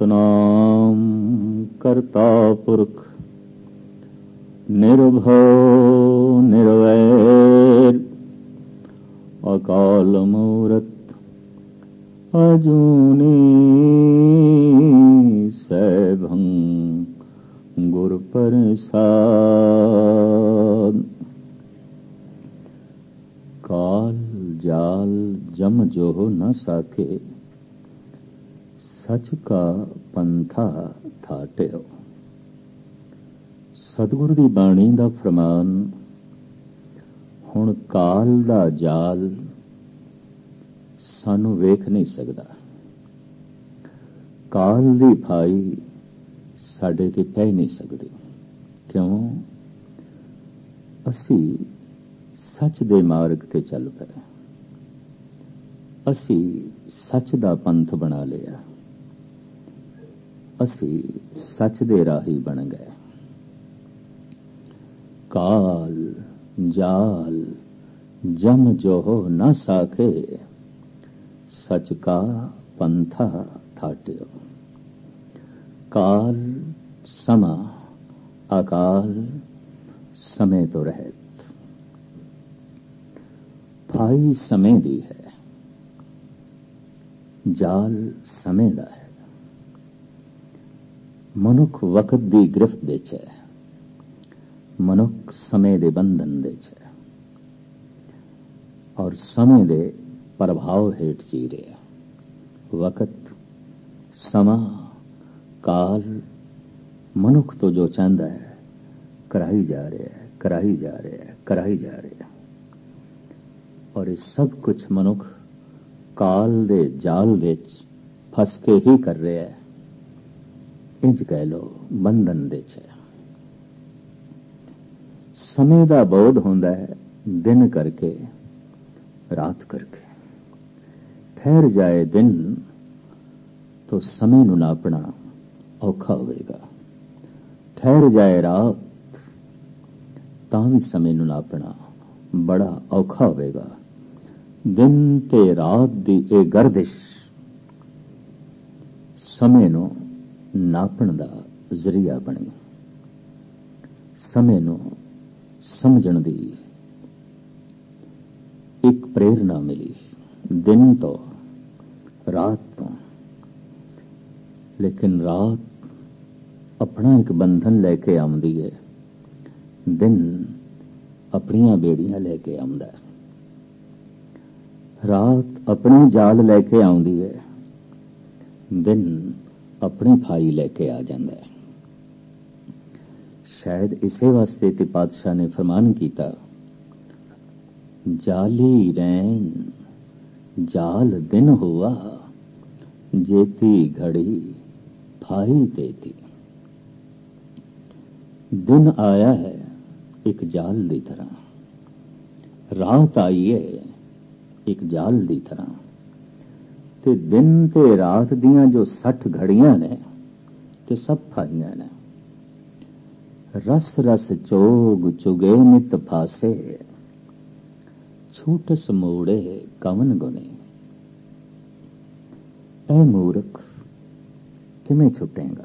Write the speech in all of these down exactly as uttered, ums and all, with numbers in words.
सतनाम करता पुरख निर्भव निर्वैर अकाल मूरत अजूनी सैभं गुर प्रसाद। काल जाल जम जो न साके सच का पंथा थाटियो। सतगुरु की बाणी का फरमान हुण काल दा जाल सानू वेख नहीं सकता। काल दी फाई साडे ते पै नहीं सकती। क्यों? असी सच दे मार्ग ते चल पे, असी सच दा पंथ बना लिया, असी सच दे राही बन गए। काल जाल जम जोहो न साखे सच का पंथा थाटियो। काल समा अकाल समय तो रहत, फाई समय दी है, जाल समय दा है। मनुख वक्त दी गिरफ्त दे च है, मनुख समय दे बंधन दे च है और समय दे प्रभाव हेठ जी रहे। वक्त समा काल मनुख तो जो चाहता है कराई जा रहे है, कराई जा रहे है, कराई जा रहे है। और ये सब कुछ मनुख काल दे जाल दे फस के ही कर रहे है। इंज कह लो बंधन दे च। समय दा बोध होंदा है दिन करके रात करके। ठहर जाए दिन तो समय नू नापना औखा होवेगा, ठहर जाए रात तां भी समय नू नापना बड़ा औखा होवेगा। दिन ते रात दी ए गर्दिश समय नू नापण दा जरिया बनी, समय नू समझण दी एक प्रेरणा मिली दिन तो रात तो। लेकिन रात अपना एक बंधन लेके आउंदी है, दिन अपनियां बेड़ियां लेके आउंदा है। रात अपनी जाल लेके आउंदी है, दिन अपनी फाई लेके आ जाता है। शायद इसे वास्ते ते पातशाह ने फरमान किया, जाली रैन जाल दिन हुआ जेती घड़ी फाई तेती। दिन आया है एक जाल दी तरह, रात आई है एक जाल दी तरह। ते दिन ते रात दियां जो सठ घड़ियां ने ते सब फाइयां ने। रस रस चोग चुगे नित फासे छूटस मोड़े कवन गुने। ऐ मूर्ख किमें छुटेगा?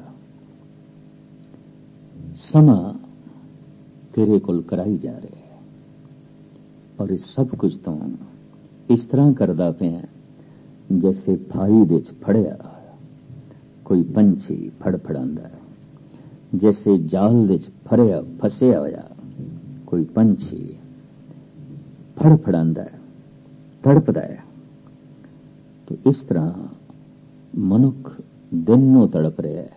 समा तेरे कोल कराई जा रहे है और इस सब कुछ तो इस तरह करदा पे है जैसे फाई दे च फड़िया कोई पंछी फड़फड़ांदा है, जैसे जाल दे च फड़िया फसिया होया कोई पंछी फड़फड़ांदा है, तड़पदा है। तो इस तरह मनुख दिन नूं तड़प रहा है,